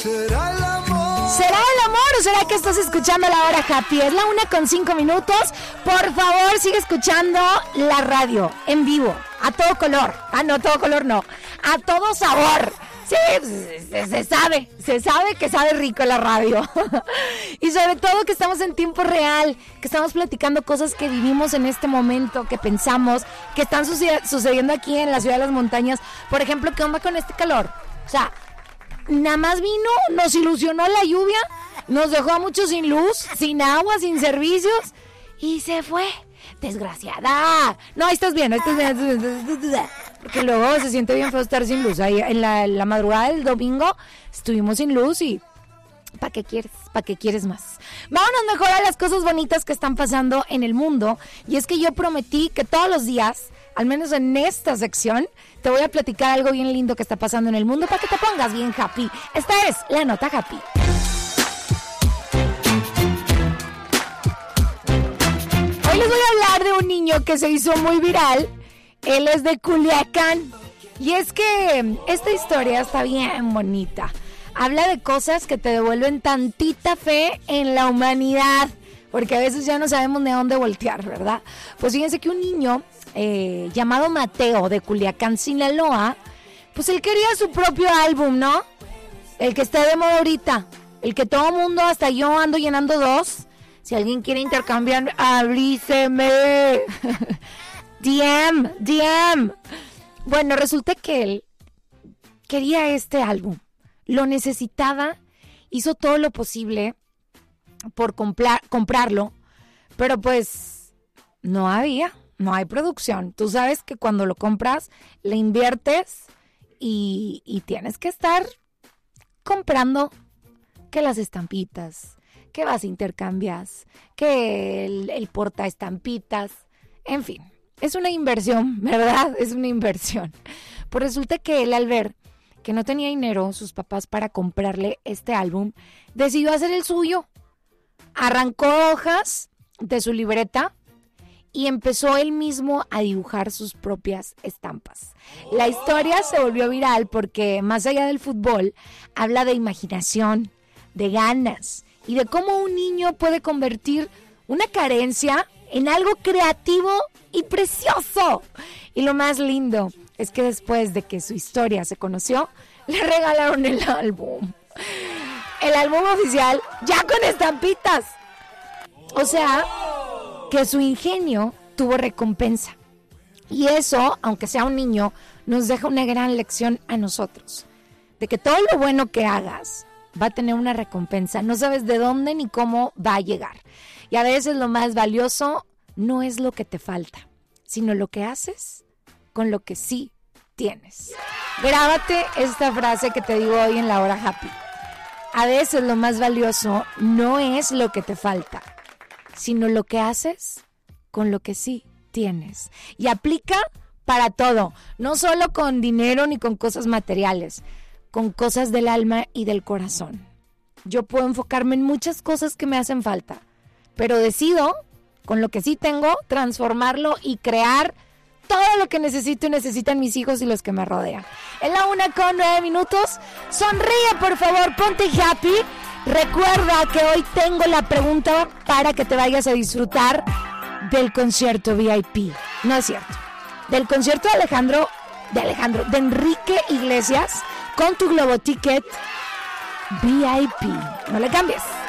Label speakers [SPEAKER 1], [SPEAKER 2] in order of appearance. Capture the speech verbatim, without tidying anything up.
[SPEAKER 1] ¿Será el amor?
[SPEAKER 2] ¿Será el amor o será que estás escuchando La Hora Happy? Es la una con cinco minutos. Por favor, sigue escuchando la radio en vivo, a todo color. Ah, no, todo color no. A todo sabor. Sí, se, se sabe, se sabe que sabe rico la radio. Y sobre todo que estamos en tiempo real, que estamos platicando cosas que vivimos en este momento, que pensamos, que están suced- sucediendo aquí en la ciudad de las montañas. Por ejemplo, ¿qué onda con este calor? O sea, nada más vino, nos ilusionó la lluvia, nos dejó a muchos sin luz, sin agua, sin servicios y se fue. Desgraciada. No, ahí estás bien, ahí estás bien. Porque luego se siente bien feo estar sin luz. Ahí en la, en la madrugada del domingo estuvimos sin luz y ¿para qué quieres? ¿Para qué quieres más? Vámonos mejor a las cosas bonitas que están pasando en el mundo. Y es que yo prometí que todos los días, al menos en esta sección, te voy a platicar algo bien lindo que está pasando en el mundo para que te pongas bien happy. Esta es la nota happy. Hoy les voy a hablar de un niño que se hizo muy viral. Él es de Culiacán. Y es que esta historia está bien bonita. Habla de cosas que te devuelven tantita fe en la humanidad. Porque a veces ya no sabemos de dónde voltear, ¿verdad? Pues fíjense que un niño eh, llamado Mateo de Culiacán, Sinaloa, pues él quería su propio álbum, ¿no? El que está de moda ahorita. El que todo mundo, hasta yo ando llenando dos. Si alguien quiere intercambiar, avíseme. D M, D M. Bueno, resulta que él quería este álbum. Lo necesitaba. Hizo todo lo posible por comprar, comprarlo. Pero pues no había. No hay producción. Tú sabes que cuando lo compras, le inviertes y, y tienes que estar comprando que las estampitas, que vas intercambias, que el, el porta estampitas, en fin, es una inversión, ¿verdad? Es una inversión. Pues resulta que él, al ver que no tenía dinero sus papás para comprarle este álbum, decidió hacer el suyo. Arrancó hojas de su libreta y empezó él mismo a dibujar sus propias estampas. La historia se volvió viral porque, más allá del fútbol, habla de imaginación, de ganas y de cómo un niño puede convertir una carencia en algo creativo y precioso. Y lo más lindo es que después de que su historia se conoció, le regalaron el álbum. El álbum oficial ya con estampitas. O sea, que su ingenio tuvo recompensa. Y eso, aunque sea un niño, nos deja una gran lección a nosotros. De que todo lo bueno que hagas va a tener una recompensa. No sabes de dónde ni cómo va a llegar. Y a veces lo más valioso no es lo que te falta, sino lo que haces con lo que sí tienes. Grábate esta frase que te digo hoy en la hora happy. A veces lo más valioso no es lo que te falta, sino lo que haces con lo que sí tienes. Y aplica para todo, no solo con dinero ni con cosas materiales, con cosas del alma y del corazón. Yo puedo enfocarme en muchas cosas que me hacen falta, pero decido, con lo que sí tengo, transformarlo y crear todo lo que necesito y necesitan mis hijos y los que me rodean. En la una con nueve minutos, sonríe por favor, ponte happy. Recuerda que hoy tengo la pregunta para que te vayas a disfrutar del concierto V I P. No es cierto. Del concierto de Alejandro, de Alejandro, de Enrique Iglesias, con tu Globo Ticket V I P. No le cambies.